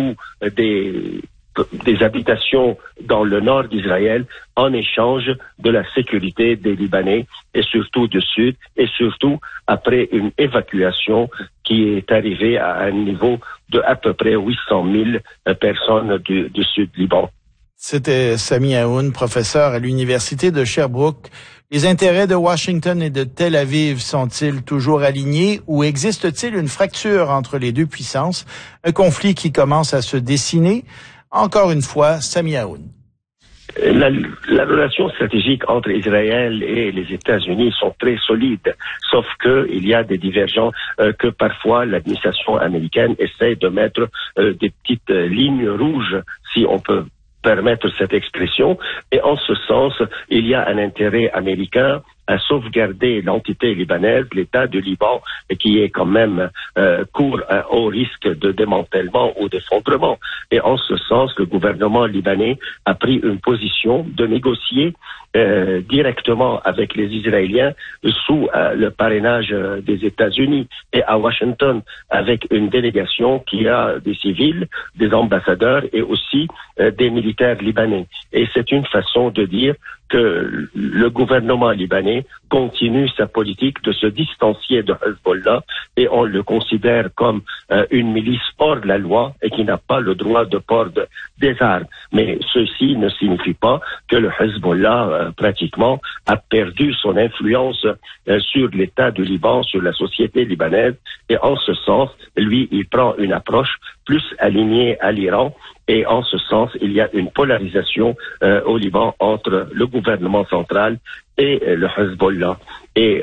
ou des habitations dans le nord d'Israël en échange de la sécurité des Libanais et surtout du sud et surtout après une évacuation qui est arrivée à un niveau de à peu près 800 000 personnes du sud Liban. C'était Sami Aoun, professeur à l'université de Sherbrooke. Les intérêts de Washington et de Tel Aviv sont-ils toujours alignés ou existe-t-il une fracture entre les deux puissances, un conflit qui commence à se dessiner? Encore une fois, Sami Aoun. La relation stratégique entre Israël et les États-Unis sont très solides, sauf qu'il y a des divergences que parfois l'administration américaine essaie de mettre des petites lignes rouges, si on peut permettre cette expression, et en ce sens, il y a un intérêt américain à sauvegarder l'entité libanaise, l'État du Liban, qui est quand même court à haut risque de démantèlement ou d'effondrement. Et en ce sens, le gouvernement libanais a pris une position de négocier directement avec les Israéliens sous le parrainage des États-Unis et à Washington avec une délégation qui a des civils, des ambassadeurs et aussi des militaires libanais. Et c'est une façon de dire que le gouvernement libanais continue sa politique de se distancier de Hezbollah et on le considère comme une milice hors de la loi et qui n'a pas le droit de port des armes. Mais ceci ne signifie pas que le Hezbollah pratiquement a perdu son influence sur l'État du Liban, sur la société libanaise et en ce sens, lui, il prend une approche plus alignée à l'Iran. Et en ce sens, il y a une polarisation au Liban entre le gouvernement central et le Hezbollah. Et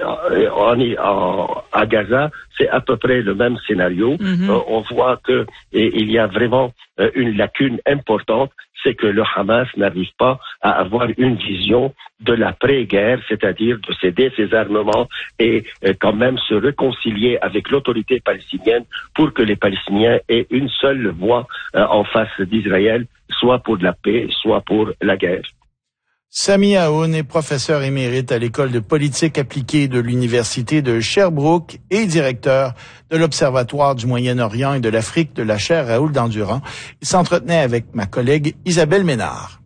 à Gaza, c'est à peu près le même scénario. On voit que il y a vraiment une lacune importante, c'est que le Hamas n'arrive pas à avoir une vision de l'après-guerre, c'est-à-dire de céder ses armements et quand même se réconcilier avec l'autorité palestinienne pour que les Palestiniens aient une seule voix en face d'Israël, soit pour la paix, soit pour la guerre. Sami Aoun est professeur émérite à l'école de politique appliquée de l'université de Sherbrooke et directeur de l'Observatoire du Moyen-Orient et de l'Afrique de la chaire Raoul Dandurand. Il s'entretenait avec ma collègue Isabelle Ménard.